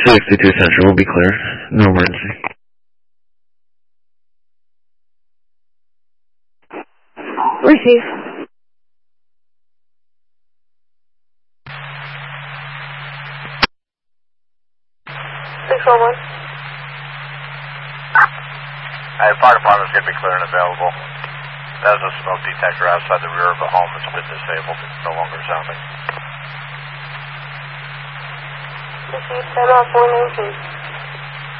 62 Central will be clear. No emergency. Receive. 611. Fire department's going to be clear and available. There's a smoke detector outside the rear of a home that's been disabled. It's no longer sounding. Receive 10-419.